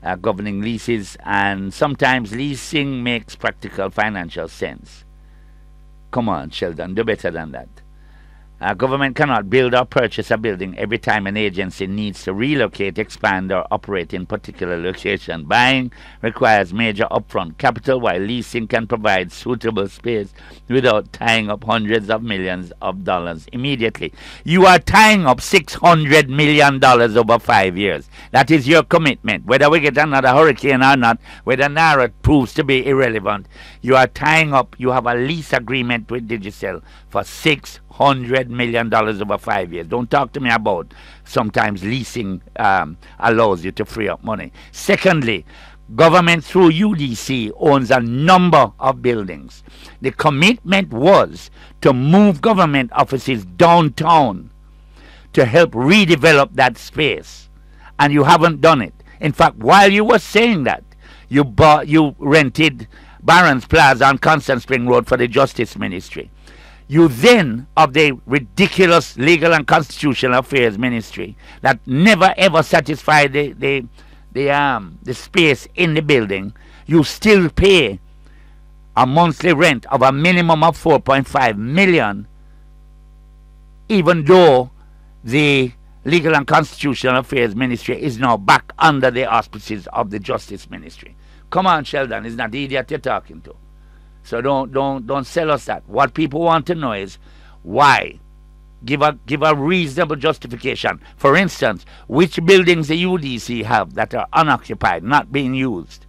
governing leases, and sometimes leasing makes practical financial sense. Come on, Sheldon, do better than that. Government cannot build or purchase a building every time an agency needs to relocate, expand, or operate in particular location. Buying requires major upfront capital, while leasing can provide suitable space without tying up hundreds of millions of dollars immediately. You are tying up $600 million over 5 years. That is your commitment. Whether we get another hurricane or not, whether Naira proves to be irrelevant, you are tying up, you have a lease agreement with Digicel for $600 million over 5 years. Don't talk to me about sometimes leasing allows you to free up money. Secondly, government through UDC owns a number of buildings. The commitment was to move government offices downtown to help redevelop that space, and you haven't done it. In fact, while you were saying that, you rented Barron's Plaza on Constant Spring Road for the Justice Ministry. You then, of the ridiculous Legal and Constitutional Affairs Ministry that never ever satisfied the space in the building, you still pay a monthly rent of a minimum of 4.5 million, even though the Legal and Constitutional Affairs Ministry is now back under the auspices of the Justice Ministry. Come on, Sheldon, it's not the idiot you're talking to. So don't sell us that. What people want to know is why. Give a reasonable justification. For instance, which buildings the UDC have that are unoccupied, not being used.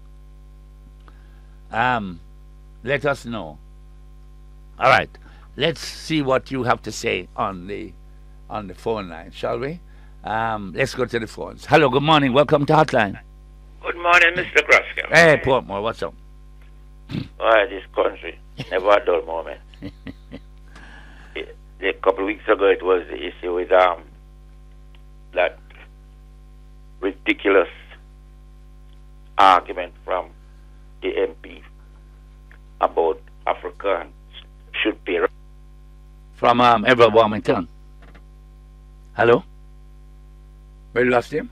Let us know. All right. Let's see what you have to say on the phone line, shall we? Let's go to the phones. Hello, good morning. Welcome to Hotline. Good morning, Mr. Kraska. Hey, Portmore, what's up? Why, this country, never a dull moment. A couple of weeks ago, it was the issue with that ridiculous argument from the MP about Africans should pay. From Everett Wilmington. Hello? We lost him?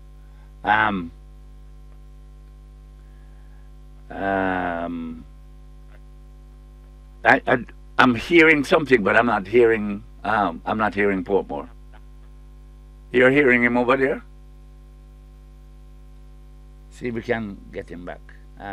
I'm hearing something, but I'm not hearing Portmore. You're hearing him over there? See if we can get him back.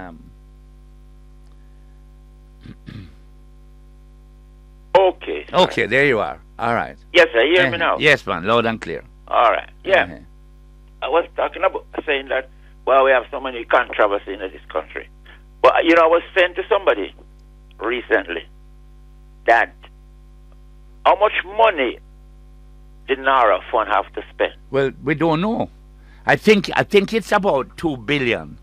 Okay. Okay, there you are. All right. Yes, sir. You hear me now? Yes, man. Loud and clear. All right. Yeah. I was talking about saying that, well, we have so many controversy in this country. But, I was saying to somebody recently that how much money did Naira Fund have to spend? Well, we don't know. I think it's about $2 billion.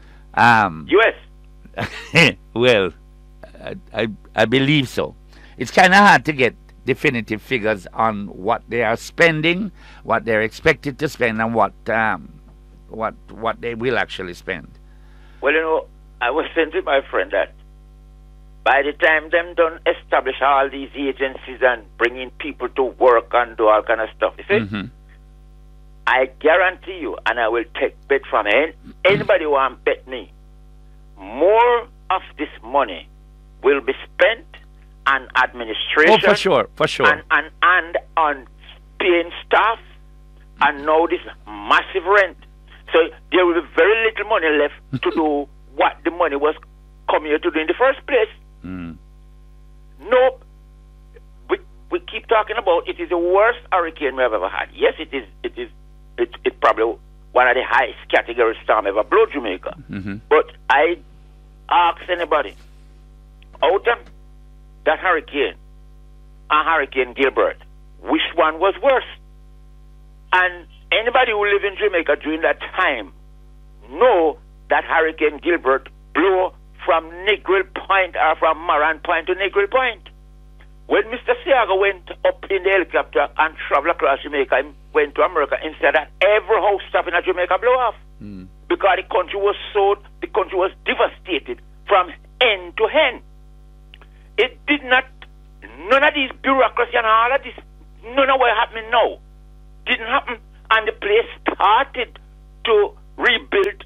US? Well, I believe so. It's kind of hard to get definitive figures on what they are spending, what they're expected to spend, and what they will actually spend. Well, I was saying to my friend that by the time them done establish all these agencies and bringing people to work and do all kind of stuff, you see, Mm-hmm. I guarantee you, and I will take bet from anybody who want bet me, more of this money will be spent on administration. Oh, for sure. And on paying staff and now this massive rent. So there will be very little money left to do what the money was coming here to do in the first place. Mm. No, we keep talking about it is the worst hurricane we have ever had. Yes, it is. It's probably one of the highest category storm ever blew Jamaica. Mm-hmm. But I ask anybody out of that hurricane and Hurricane Gilbert, which one was worse? And anybody who live in Jamaica during that time know that Hurricane Gilbert blew from Negril Point or from Moran Point to Negril Point. When Mr. Siaga went up in the helicopter and traveled across Jamaica and went to America, instead that every house stuff in Jamaica blew off. Mm. Because the country was devastated from end to end. It did not, none of these bureaucracy and all of this, none of what happening now didn't happen. And the place started to rebuild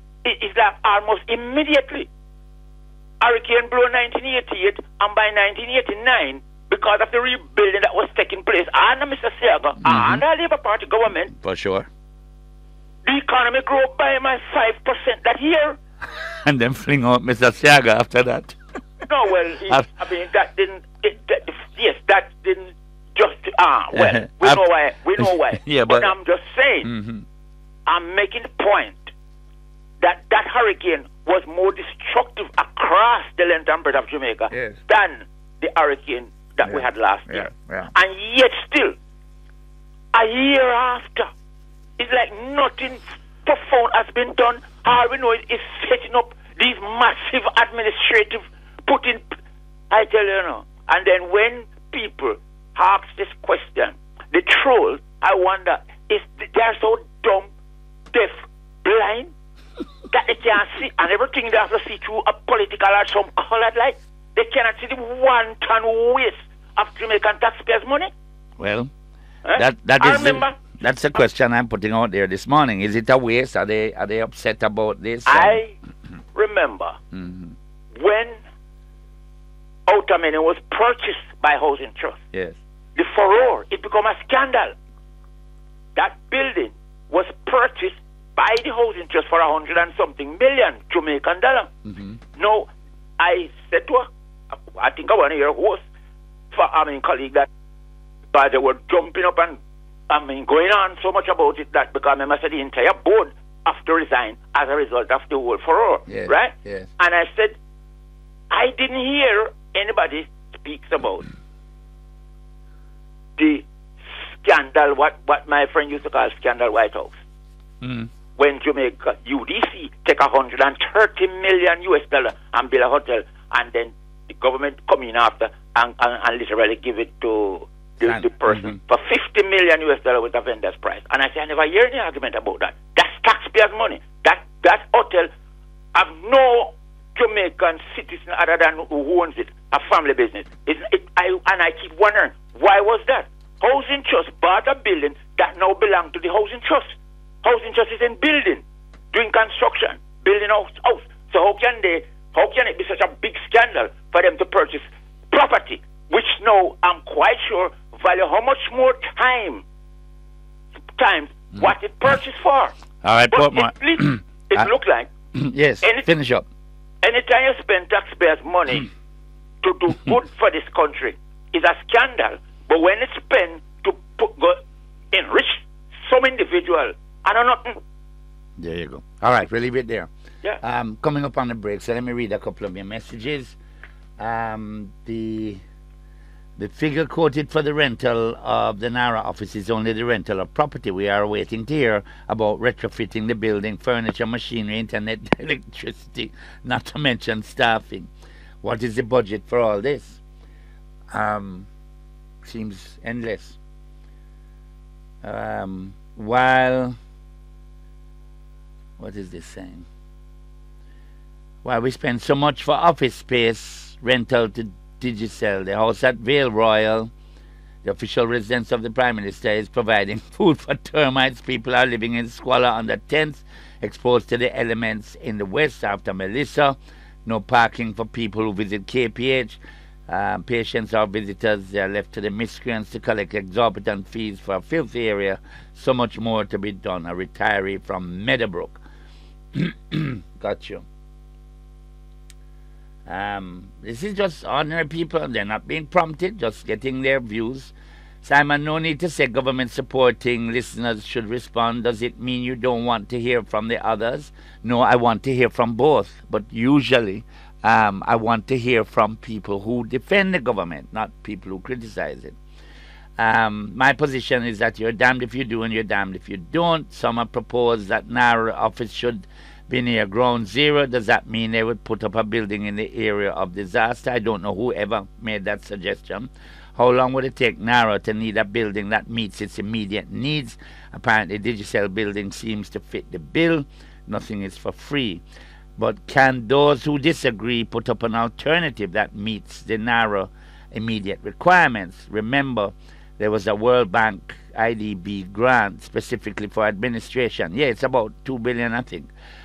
immediately. Hurricane blew 1988, and by 1989, because of the rebuilding that was taking place under Mr. Siaga and the Labour Party government, For sure. the economy grew by 5% that year. And then fling out Mr. Siaga after that. No, well, that didn't. That didn't just. We know why. We know why. Yeah, but I'm just saying. I'm making the point that hurricane was more destructive across the length and breadth of Jamaica than the hurricane that we had last year. Yeah. And yet, still, a year after, it's like nothing profound has been done. All we know is setting up these massive administrative putting. I tell you now. And then when people ask this question, the troll, I wonder, is they are so dumb, deaf, blind, that they can't see, and everything they have to see through a political or some colored light. They cannot see the one-ton waste of Jamaican taxpayers' money. Well, that's a question I'm putting out there this morning. Is it a waste? Are they upset about this? I remember when Outer was purchased by Housing Trust. Yes. The furore, it became a scandal. That building was purchased by the Housing Trust for $100 and something million Jamaican dollar. Now, I said to her, I think I want to hear host, colleague, that they were jumping up and going on so much about it that because I said the entire board have to resign as a result of the whole furore, right? Yes. And I said, I didn't hear anybody speaks about the scandal, what my friend used to call scandal White House. When Jamaica UDC take $130 million and build a hotel, and then the government come in after and literally give it to the person for $50 million with a vendor's price. And I say, I never hear any argument about that. That's taxpayers' money. That hotel have no Jamaican citizen other than who owns it, a family business. I keep wondering, why was that? Housing Trust bought a building that now belongs to the Housing Trust. Housing Trust is in building, doing construction, building house. So how can it be such a big scandal for them to purchase property, which now I'm quite sure value how much more times what it purchased for. All right, but it looked like yes. Finish up. Anytime you spend taxpayers' money to do good for this country, is a scandal. But when it's spent to enrich some individual, I don't know. There you go. All right, we'll leave it there. Yeah. Coming up on the break, so let me read a couple of your messages. The figure quoted for the rental of the NARA office is only the rental of property. We are waiting to hear about retrofitting the building, furniture, machinery, internet, electricity, not to mention staffing. What is the budget for all this? Seems endless. While what is this saying? While we spend so much for office space rental to Digicel, the house at Vale Royal, the official residence of the Prime Minister, is providing food for termites. People are living in squalor under tents, exposed to the elements in the west after Melissa. No parking for people who visit KPH. Patients or visitors, they are left to the miscreants to collect exorbitant fees for a filthy area. So much more to be done. A retiree from Meadowbrook. Got you. This is just ordinary people. They're not being prompted, just getting their views. Simon, no need to say government supporting listeners should respond. Does it mean you don't want to hear from the others? No, I want to hear from both. But usually, I want to hear from people who defend the government, not people who criticize it. My position is that you're damned if you do and you're damned if you don't. Some have proposed that NARA office should be near ground zero. Does that mean they would put up a building in the area of disaster? I don't know whoever made that suggestion. How long would it take NARA to need a building that meets its immediate needs? Apparently, Digicel building seems to fit the bill. Nothing is for free. But can those who disagree put up an alternative that meets the NARA immediate requirements? Remember, there was a World Bank IDB grant specifically for administration. Yeah, it's about $2 billion, I think.